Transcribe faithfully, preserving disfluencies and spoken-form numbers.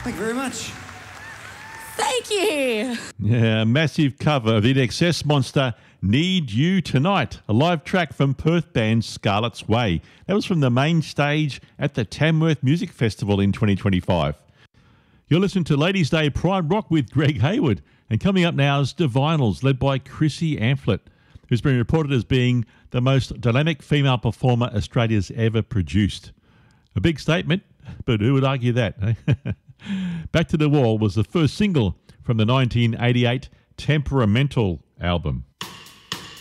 Thank you very much. Thank you. Yeah, a massive cover of the I N X S monster Need You Tonight, a live track from Perth band Scarlet's Way. That was from the main stage at the Tamworth Music Festival in twenty twenty-five. You're listening to Ladies' Day Pride Rock with Greg Hayward. And coming up now is Divinals, led by Chrissy Amphlett, who's been reported as being the most dynamic female performer Australia's ever produced. A big statement, but who would argue that? Eh? Back to the Wall was the first single from the nineteen eighty-eight Temperamental album.